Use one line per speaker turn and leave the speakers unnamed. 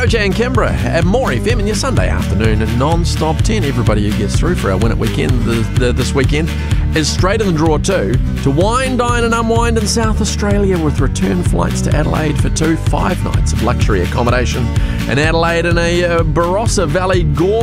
RJ and Kimbra at More FM in your Sunday afternoon and non-stop 10. Everybody who gets through for our Win It weekend this weekend is straight in the draw too to wine, dine and unwind in South Australia with return flights to Adelaide for 5 nights of luxury accommodation in Adelaide in a Barossa Valley gourmet